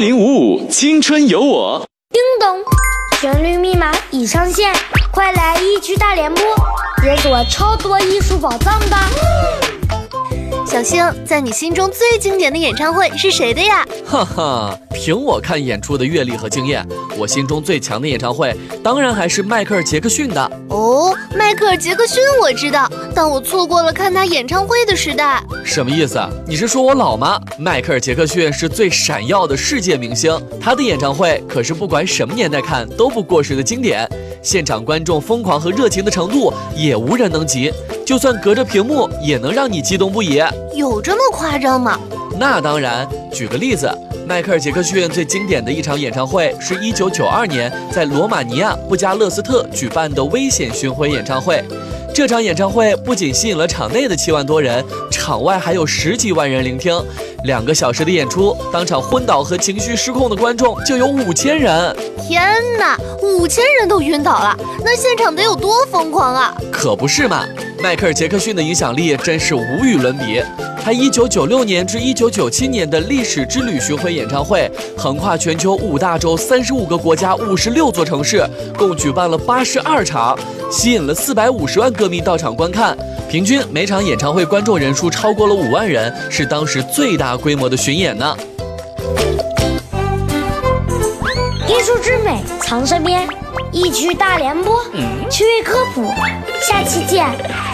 1055青春有我。 叮咚，旋律密码已上线，快来一区大联播，解锁超多艺术宝藏吧！ 小星，在你心中最经典的演唱会是谁的呀？ 哈哈，凭我看演出的阅历和经验，我心中最强的演唱会当然还是迈克尔·杰克逊的。 哦，迈克尔·杰克逊我知道，但我错过了看他演唱会的时代。 什么意思？你是说我老吗？迈克尔·杰克逊是最闪耀的世界明星，他的演唱会可是不管什么年代看都不过时的经典，现场观众疯狂和热情的程度也无人能及，就算隔着屏幕也能让你激动不已。 有这么夸张吗？ 那当然，举个例子，迈克尔·杰克逊最经典的一场演唱会是1992年在罗马尼亚布加勒斯特举办的危险巡回演唱会。这场演唱会不仅吸引了场内的7万多人，场外还有10几万人聆听。2个小时的演出，当场昏倒和情绪失控的观众就有5000人。 天哪，5000人都晕倒了，那现场得有多疯狂啊！ 可不是嘛，迈克尔·杰克逊的影响力真是无与伦比。他1996年至1997年的历史之旅巡回演唱会，横跨全球5大洲35个国家56座城市，共举办了82场，吸引了450万歌迷到场观看，平均每场演唱会观众人数超过了5万人，是当时最大规模的巡演呢。 艺术之美藏身边，一区大联播，趣味科普，下期见。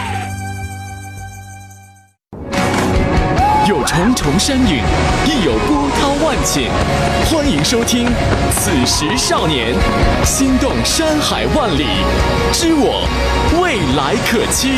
有重重山岭，亦有波涛万顷。欢迎收听《此时少年》，心动山海万里，知我未来可期。